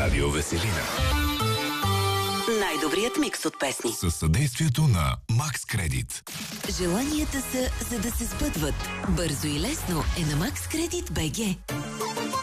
Радио Веселина. Най-добрият микс от песни. Със съдействието на Макс Кредит. Желанията са, за да се сбъдват. Бързо и лесно е на Макс Кредит БГ.